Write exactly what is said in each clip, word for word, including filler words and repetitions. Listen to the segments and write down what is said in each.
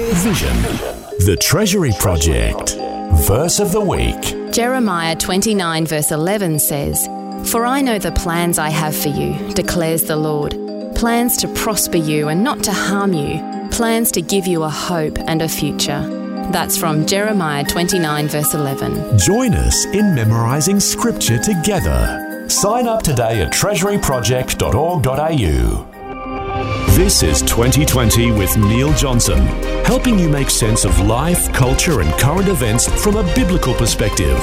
Vision. The Treasury Project. Verse of the week. Jeremiah twenty-nine verse eleven says, "For I know the plans I have for you, declares the Lord, plans to prosper you and not to harm you, plans to give you a hope and a future." That's from Jeremiah twenty-nine verse eleven. Join us in memorising scripture together. Sign up today at treasury project dot org dot a u. This is twenty twenty with Neil Johnson, helping you make sense of life, culture and current events from a biblical perspective.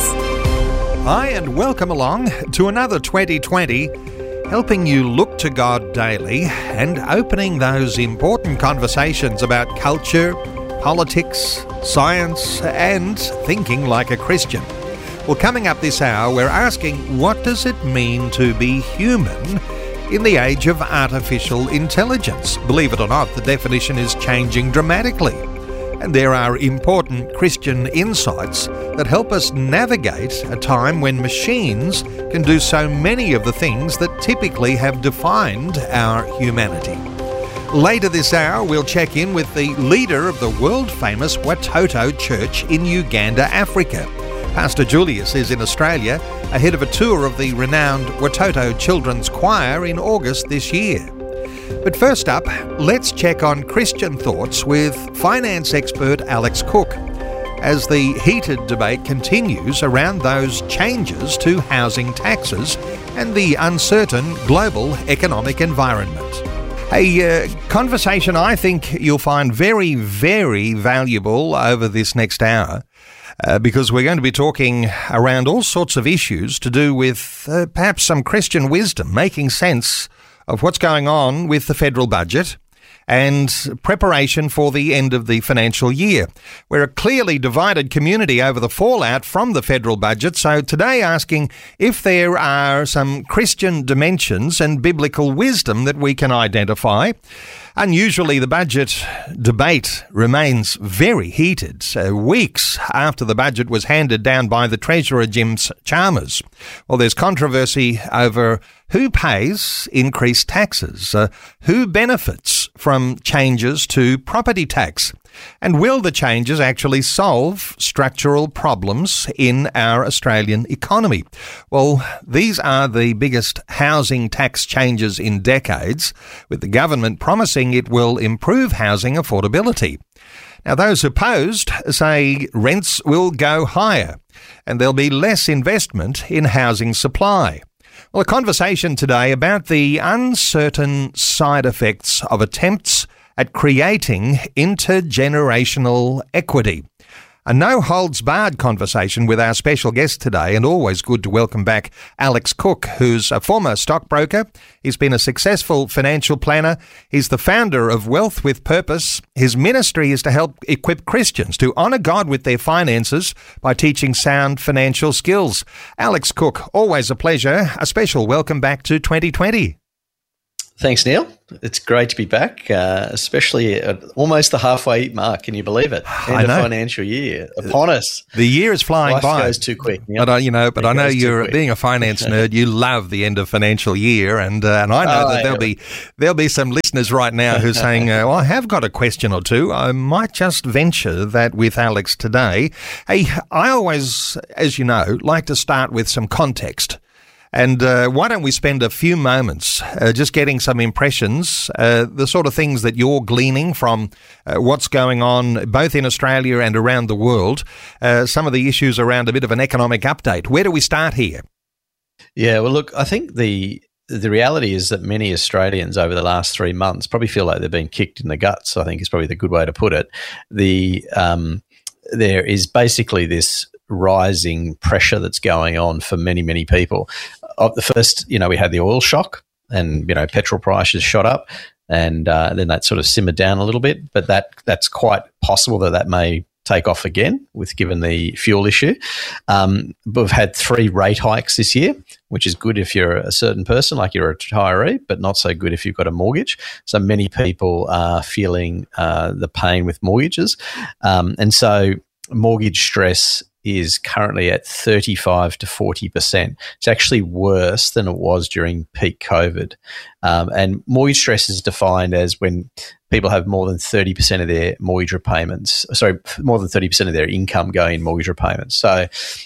Hi and welcome along to another twenty twenty, helping you look to God daily and opening those important conversations about culture, politics, science and thinking like a Christian. Well, coming up this hour, we're asking, what does it mean to be human in the age of artificial intelligence? Believe it or not, the definition is changing dramatically. And there are important Christian insights that help us navigate a time when machines can do so many of the things that typically have defined our humanity. Later this hour, we'll check in with the leader of the world-famous Watoto Church in Uganda, Africa. Pastor Julius is in Australia ahead of a tour of the renowned Watoto Children's Choir in August this year. But first up, let's check on Christian thoughts with finance expert Alex Cook as the heated debate continues around those changes to housing taxes and the uncertain global economic environment. A uh, conversation I think you'll find very, very valuable over this next hour. Uh, because we're going to be talking around all sorts of issues to do with uh, perhaps some Christian wisdom, making sense of what's going on with the federal budget and preparation for the end of the financial year. We're a clearly divided community over the fallout from the federal budget, so today asking if there are some Christian dimensions and biblical wisdom that we can identify. Unusually, the budget debate remains very heated, uh, weeks after the budget was handed down by the Treasurer Jim Chalmers. Well, there's controversy over who pays increased taxes, uh, who benefits from changes to property tax, and will the changes actually solve structural problems in our Australian economy? Well, these are the biggest housing tax changes in decades, with the government promising it will improve housing affordability. Now, those opposed say rents will go higher and there'll be less investment in housing supply. Well, a conversation today about the uncertain side effects of attempts at creating intergenerational equity. A no-holds-barred conversation with our special guest today, and always good to welcome back Alex Cook, who's a former stockbroker. He's been a successful financial planner. He's the founder of Wealth with Purpose. His ministry is to help equip Christians to honour God with their finances by teaching sound financial skills. Alex Cook, always a pleasure. A special welcome back to twenty twenty. Thanks, Neil. It's great to be back, uh, especially at almost the halfway mark. Can you believe it? End of financial year upon us. The year is flying Life by. Life goes too quick. Neil. But I, you know, but it I know you're quick. being a finance nerd. You love the end of financial year, and uh, and I know oh, that there'll be there'll be some listeners right now who are saying, uh, well, "I have got a question or two. I might just venture that with Alex today." Hey, I always, as you know, like to start with some context. And uh, why don't we spend a few moments uh, just getting some impressions, uh, the sort of things that you're gleaning from uh, what's going on both in Australia and around the world, uh, some of the issues around a bit of an economic update. Where do we start here? Yeah, well, look, I think the the reality is that many Australians over the last three months probably feel like they've been kicked in the guts, I think is probably the good way to put it. The um, there is basically this rising pressure that's going on for many, many people. Of the first, you know, we had the oil shock and, you know, petrol prices shot up and uh, then that sort of simmered down a little bit. But that that's quite possible that that may take off again with given the fuel issue. Um, we've had three rate hikes this year, which is good if you're a certain person, like you're a retiree, but not so good if you've got a mortgage. So many people are feeling uh, the pain with mortgages. Um, and so mortgage stress is currently at thirty-five to forty percent. It's actually worse than it was during peak COVID. Um, and mortgage stress is defined as when people have more than thirty percent of their mortgage repayments, sorry, more than thirty percent of their income going in mortgage repayments. So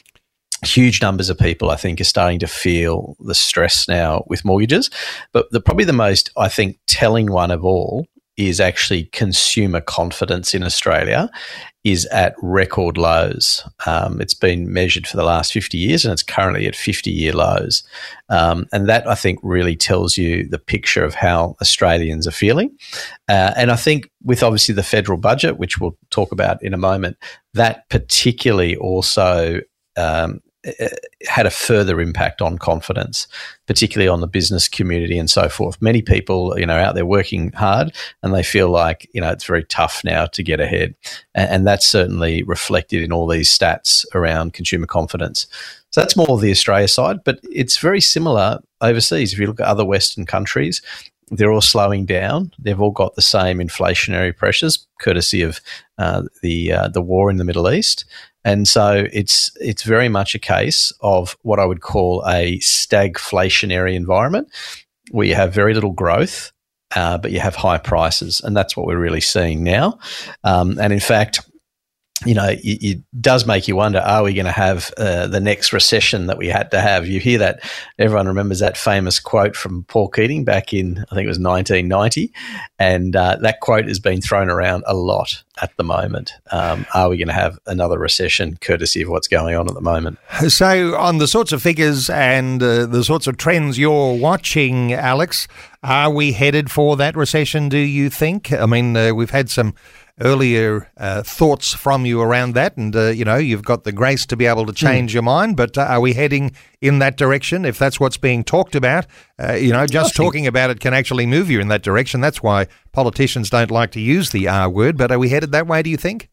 huge numbers of people, I think, are starting to feel the stress now with mortgages. But the, probably the most, I think, telling one of all is actually consumer confidence in Australia is at record lows. Um, it's been measured for the last fifty years and it's currently at fifty-year lows. Um, and that, I think, really tells you the picture of how Australians are feeling. Uh, and I think with obviously the federal budget, which we'll talk about in a moment, that particularly also um, had a further impact on confidence, particularly on the business community and so forth. Many people, you know, out there working hard and they feel like, you know, it's very tough now to get ahead. And, and that's certainly reflected in all these stats around consumer confidence. So that's more of the Australia side, but it's very similar overseas. If you look at other Western countries, they're all slowing down. They've all got the same inflationary pressures, courtesy of uh, the uh, the war in the Middle East. And so it's it's very much a case of what I would call a stagflationary environment where you have very little growth, uh, but you have high prices. And that's what we're really seeing now. Um, and in fact, you know, it, it does make you wonder, are we going to have uh, the next recession that we had to have? You hear that, everyone remembers that famous quote from Paul Keating back in, I think it was nineteen ninety, and uh, that quote has been thrown around a lot at the moment. Um, are we going to have another recession courtesy of what's going on at the moment? So on the sorts of figures and uh, the sorts of trends you're watching, Alex, are we headed for that recession, do you think? I mean, uh, we've had some earlier uh, thoughts from you around that, and uh, you know, you've got the grace to be able to change mm. your mind, but uh, are we heading in that direction? If that's what's being talked about, uh, you know, just talking about it can actually move you in that direction. That's why politicians don't like to use the R word, but are we headed that way, do you think?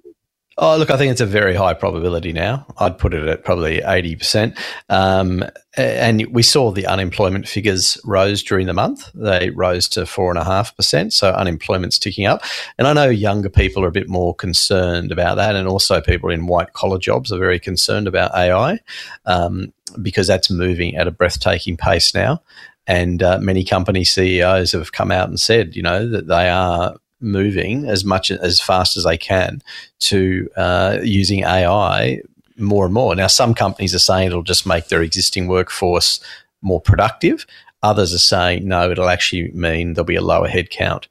Oh, look, I think it's a very high probability now. I'd put it at probably eighty percent. Um, and we saw the unemployment figures rose during the month. They rose to four point five percent, so unemployment's ticking up. And I know younger people are a bit more concerned about that, and also people in white-collar jobs are very concerned about A I um, because that's moving at a breathtaking pace now. And uh, many company C E Os have come out and said, you know, that they are moving as much as fast as they can to uh, using A I more and more. Now, some companies are saying it'll just make their existing workforce more productive. Others are saying, no, it'll actually mean there'll be a lower headcount.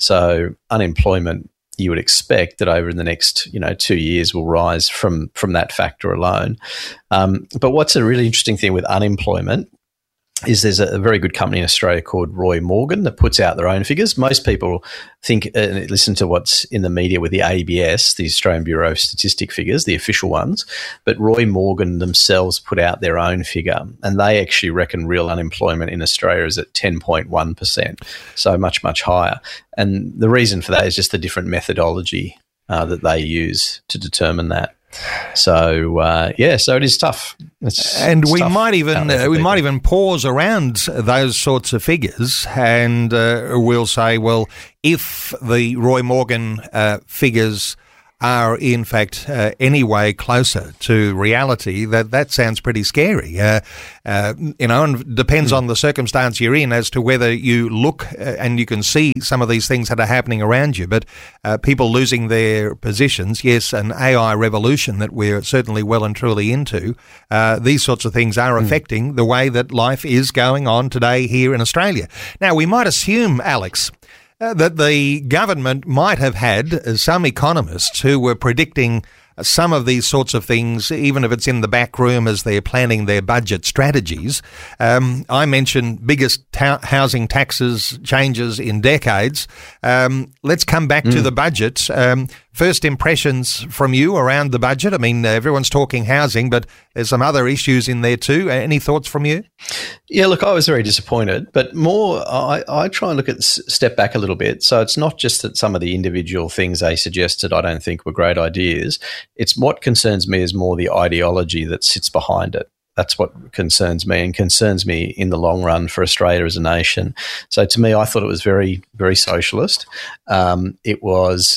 So unemployment, you would expect that over the next, you know, two years will rise from, from that factor alone. Um, but what's a really interesting thing with unemployment is there's a very good company in Australia called Roy Morgan that puts out their own figures. Most people think and uh, listen to what's in the media with the A B S, the Australian Bureau of Statistic figures, the official ones, but Roy Morgan themselves put out their own figure, and they actually reckon real unemployment in Australia is at ten point one percent, so much, much higher. And the reason for that is just the different methodology uh, that they use to determine that. So uh, yeah, so it is tough. It's, and it's we tough might even uh, we might even pause around those sorts of figures, and uh, we'll say, well, if the Roy Morgan uh, figures are in fact uh, anyway closer to reality, that that sounds pretty scary. Uh, uh, you know, and depends mm. on the circumstance you're in as to whether you look uh, and you can see some of these things that are happening around you. But uh, people losing their positions, yes, an A I revolution that we're certainly well and truly into, uh, these sorts of things are mm. affecting the way that life is going on today here in Australia. Now, we might assume, Alex, Uh, that the government might have had uh, some economists who were predicting uh, some of these sorts of things, even if it's in the back room as they're planning their budget strategies. Um, I mentioned biggest ta- housing taxes changes in decades. Um, let's come back mm. to the budget. Um, first impressions from you around the budget. I mean, everyone's talking housing, but there's some other issues in there too. Any thoughts from you? Yeah, look, I was very disappointed, but more, I, I try and look at step back a little bit. So it's not just that some of the individual things they suggested I don't think were great ideas. It's what concerns me is more the ideology that sits behind it. That's what concerns me and concerns me in the long run for Australia as a nation. So to me, I thought it was very, very socialist. Um, it was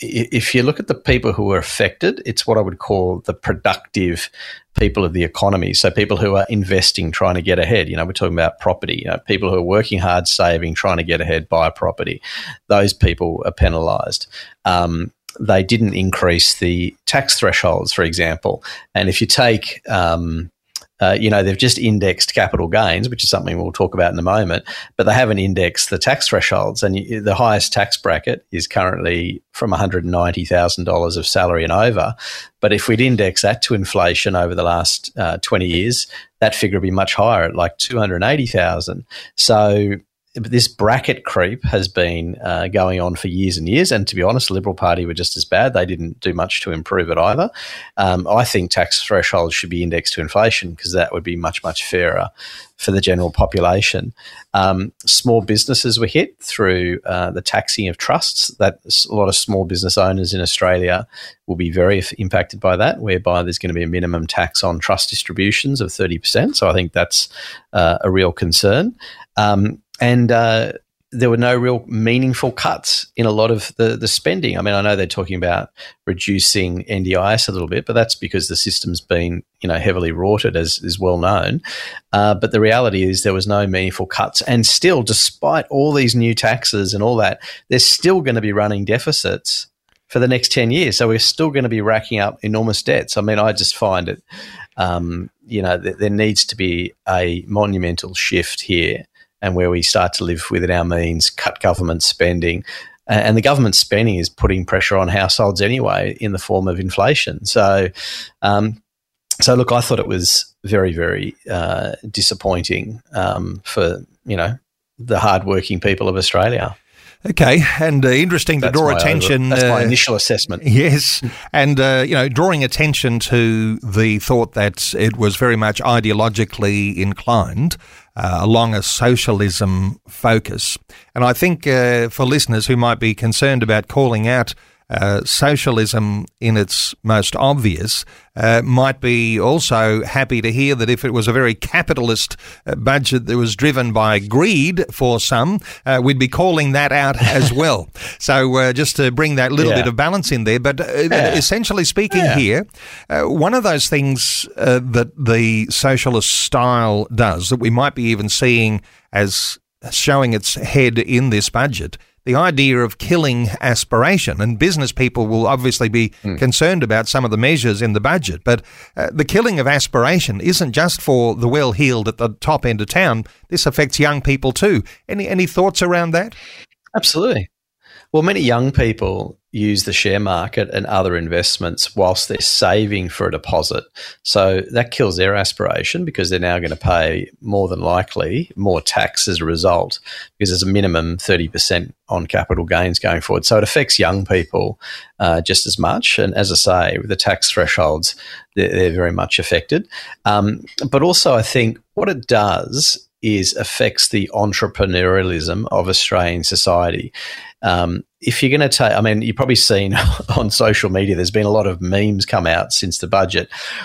if you look at the people who are affected, it's what I would call the productive people of the economy. So people who are investing, trying to get ahead. You know, we're talking about property. You know, people who are working hard, saving, trying to get ahead, buy a property. Those people are penalised. Um, they didn't increase the tax thresholds, for example. And if you take um, Uh, you know, they've just indexed capital gains, which is something we'll talk about in a moment, but they haven't indexed the tax thresholds. And you, the highest tax bracket is currently from one hundred ninety thousand dollars of salary and over. But if we'd index that to inflation over the last uh, twenty years, that figure would be much higher at like two hundred eighty thousand dollars. So this bracket creep has been uh, going on for years and years. And to be honest, the Liberal Party were just as bad. They didn't do much to improve it either. Um, I think tax thresholds should be indexed to inflation because that would be much, much fairer for the general population. Um, small businesses were hit through uh, the taxing of trusts. That a lot of small business owners in Australia will be very f- impacted by that, whereby there's going to be a minimum tax on trust distributions of thirty percent. So I think that's uh, a real concern. Um, And uh, there were no real meaningful cuts in a lot of the, the spending. I mean, I know they're talking about reducing N D I S a little bit, but that's because the system's been, you know, heavily rorted, as is well known. Uh, but the reality is there was no meaningful cuts. And still, despite all these new taxes and all that, they're still going to be running deficits for the next ten years. So we're still going to be racking up enormous debts. I mean, I just find it, um, you know, th- there needs to be a monumental shift here, and where we start to live within our means, cut government spending. And the government spending is putting pressure on households anyway in the form of inflation. So, um, so look, I thought it was very, very uh, disappointing um, for, you know, the hardworking people of Australia. Okay, and uh, interesting to That's draw my attention. Over, that's my uh, initial assessment. Yes, and uh, you know, drawing attention to the thought that it was very much ideologically inclined uh, along a socialism focus, and I think uh, for listeners who might be concerned about calling out Uh, socialism in its most obvious, uh, might be also happy to hear that if it was a very capitalist uh, budget that was driven by greed for some, uh, we'd be calling that out as well. So uh, just to bring that little yeah. bit of balance in there. But uh, yeah. essentially speaking yeah. here, uh, one of those things uh, that the socialist style does that we might be even seeing as showing its head in this budget, the idea of killing aspiration. And business people will obviously be mm. concerned about some of the measures in the budget, but uh, the killing of aspiration isn't just for the well-heeled at the top end of town. This affects young people too. Any any thoughts around that? Absolutely. Well, many young people use the share market and other investments whilst they're saving for a deposit. So that kills their aspiration because they're now going to pay more than likely more tax as a result, because there's a minimum thirty percent on capital gains going forward. So it affects young people uh, just as much. And as I say, with the tax thresholds, they're, they're very much affected. Um, but also I think what it does is affects the entrepreneurialism of Australian society. Um, if you're going to take, I mean, you've probably seen on social media, there's been a lot of memes come out since the budget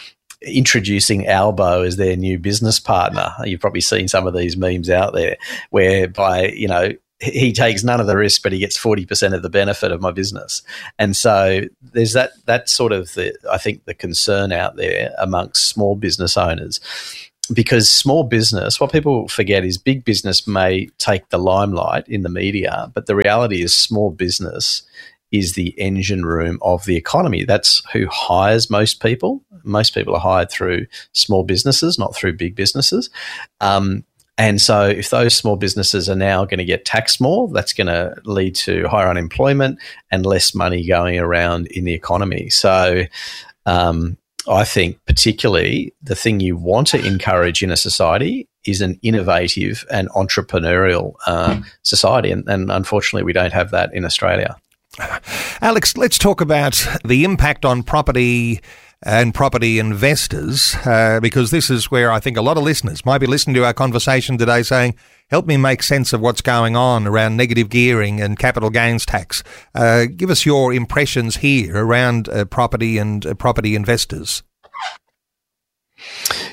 introducing Albo as their new business partner. You've probably seen some of these memes out there whereby, you know, he takes none of the risk, but he gets forty percent of the benefit of my business. And so there's that, that sort of, the, I think, the concern out there amongst small business owners. Because small business, what people forget is big business may take the limelight in the media, but the reality is small business is the engine room of the economy. That's who hires most people. Most people are hired through small businesses, not through big businesses. Um, and so if those small businesses are now going to get taxed more, that's going to lead to higher unemployment and less money going around in the economy. So um I think particularly the thing you want to encourage in a society is an innovative and entrepreneurial uh, society. And, and unfortunately, we don't have that in Australia. Alex, let's talk about the impact on property and property investors, uh, because this is where I think a lot of listeners might be listening to our conversation today saying, help me make sense of what's going on around negative gearing and capital gains tax. Uh, give us your impressions here around uh, property and uh, property investors.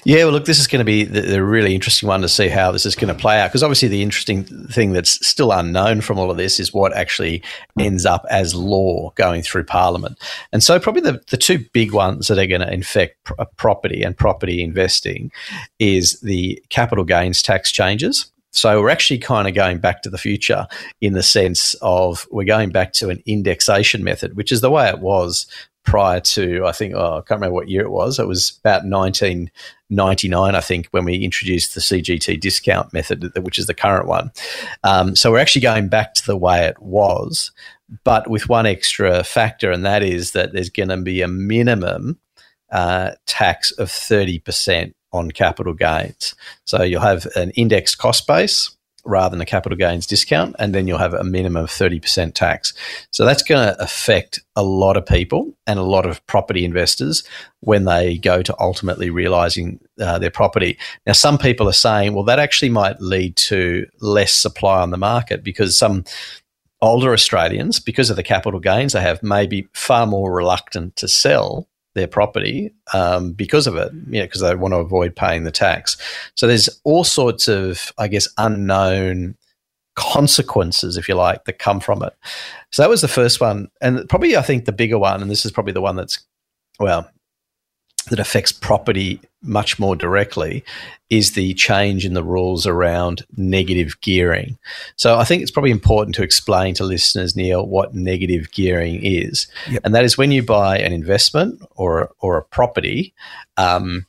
Yeah, well, look, this is going to be the, the really interesting one to see how this is going to play out, because obviously the interesting thing that's still unknown from all of this is what actually ends up as law going through Parliament. And so probably the, the two big ones that are going to infect pr- property and property investing is the capital gains tax changes. So we're actually kind of going back to the future in the sense of we're going back to an indexation method, which is the way it was prior to, I think, oh, I can't remember what year it was. It was about nineteen ninety-nine, I think, when we introduced the C G T discount method, which is the current one. Um, so we're actually going back to the way it was, but with one extra factor, and that is that there's going to be a minimum uh, tax of thirty percent on capital gains. So you'll have an indexed cost base rather than a capital gains discount, and then you'll have a minimum of thirty percent tax. So that's going to affect a lot of people and a lot of property investors when they go to ultimately realising uh, their property. Now, some people are saying, well, that actually might lead to less supply on the market because some older Australians, because of the capital gains they have, may be far more reluctant to sell their property um, because of it, you know, because they want to avoid paying the tax. So there's all sorts of, I guess, unknown consequences, if you like, that come from it. So that was the first one. And probably I think the bigger one, and this is probably the one that's, well, that affects property much more directly, is the change in the rules around negative gearing. So I think it's probably important to explain to listeners, Neil, what negative gearing is. Yep. And that is when you buy an investment or, or a property, um,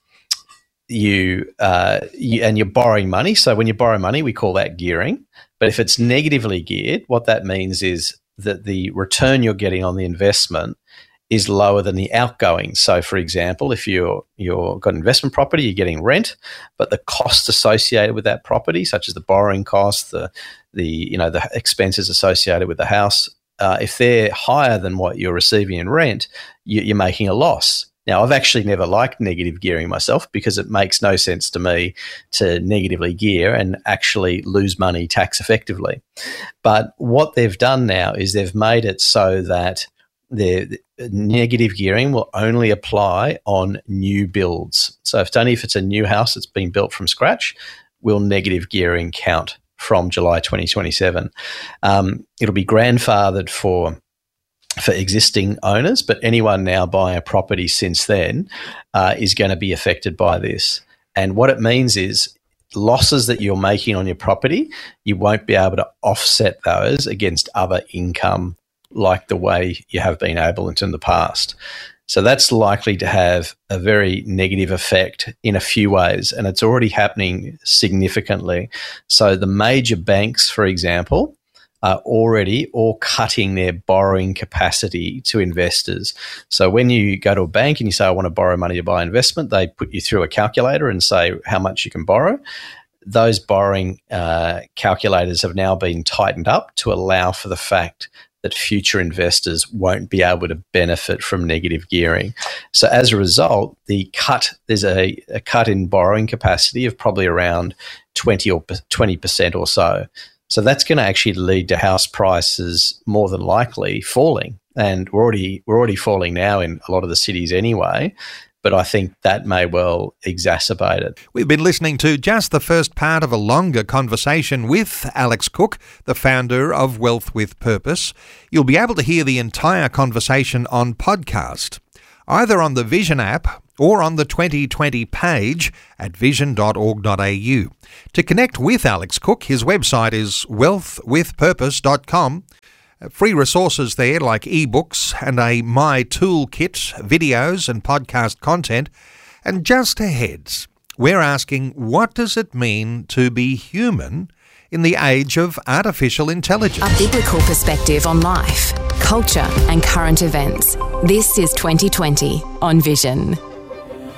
you, uh, you and you're borrowing money. So when you borrow money, we call that gearing. But if it's negatively geared, what that means is that the return you're getting on the investment is lower than the outgoing. So, for example, if you're you're got investment property, you're getting rent, but the costs associated with that property, such as the borrowing costs, the the you know the expenses associated with the house, uh, if they're higher than what you're receiving in rent, you, you're making a loss. Now, I've actually never liked negative gearing myself because it makes no sense to me to negatively gear and actually lose money tax effectively. But what they've done now is they've made it so that the negative gearing will only apply on new builds. So if it's only if it's a new house that's been built from scratch, will negative gearing count from July twenty twenty-seven. Um, it'll be grandfathered for for existing owners, but anyone now buying a property since then uh, is going to be affected by this. And what it means is losses that you're making on your property, you won't be able to offset those against other income like the way you have been able to in the past. So that's likely to have a very negative effect in a few ways, and it's already happening significantly. So the major banks, for example, are already all cutting their borrowing capacity to investors. So when you go to a bank and you say, I want to borrow money to buy investment, they put you through a calculator and say how much you can borrow. Those borrowing uh, calculators have now been tightened up to allow for the fact that future investors won't be able to benefit from negative gearing. So as a result, the cut there's a, a cut in borrowing capacity of probably around twenty or twenty percent or so. So that's going to actually lead to house prices more than likely falling, and we're already we're already falling now in a lot of the cities anyway. But I think that may well exacerbate it. We've been listening to just the first part of a longer conversation with Alex Cook, the founder of Wealth with Purpose. You'll be able to hear the entire conversation on podcast, either on the Vision app or on the twenty twenty page at vision dot org dot a u. To connect with Alex Cook, his website is wealth with purpose dot com. Free resources there like ebooks and a My Toolkit, videos and podcast content. And just ahead, we're asking, what does it mean to be human in the age of artificial intelligence? A biblical perspective on life, culture and current events. This is twenty twenty on Vision.